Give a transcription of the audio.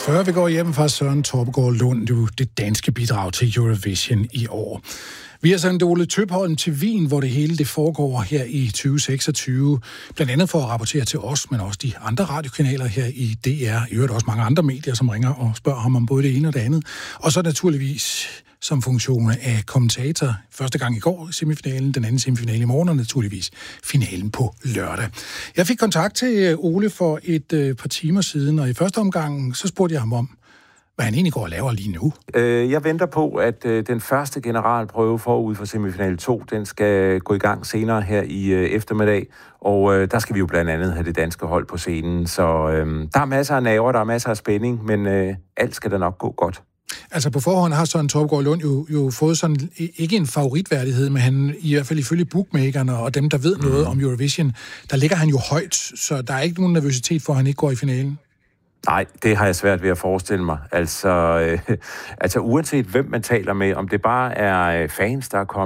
Før vi går hjem fra Søren Torpegaard Lund, det danske bidrag til Eurovision i år. Vi har sendt Ole Tøpholm til Wien, hvor det hele det foregår her i 2026. Blandt andet for at rapportere til os, men også de andre radiokanaler her i DR. I øvrigt også mange andre medier, som ringer og spørger ham om både det ene og det andet. Og så naturligvis som funktion af kommentator. Første gang i går semifinalen, den anden semifinale i morgen, og naturligvis finalen på lørdag. Jeg fik kontakt til Ole for et par timer siden, og i første omgang så spurgte jeg ham om, hvad han egentlig går og laver lige nu. Jeg venter på, at den første generalprøve forud for semifinale 2, den skal gå i gang senere her i eftermiddag, og der skal vi jo blandt andet have det danske hold på scenen, så der er masser af nerver, der er masser af spænding, men alt skal da nok gå godt. Altså på forhånd har Søren Torpegaard Lund jo fået sådan, ikke en favoritværdighed, men han i hvert fald ifølge bookmakerne og dem, der ved noget om Eurovision, der ligger han jo højt, så der er ikke nogen nervøsitet for, at han ikke går i finalen. Nej, det har jeg svært ved at forestille mig. Altså uanset hvem man taler med, om det bare er fans, der er kommet